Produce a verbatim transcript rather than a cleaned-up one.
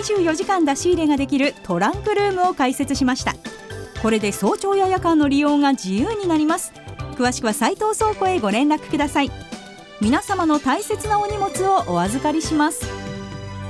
じゅうよじかん出し入れができるトランクルームを開設しました。これで早朝や夜間の利用が自由になります。詳しくは斉藤倉庫へご連絡ください。皆様の大切なお荷物をお預かりします。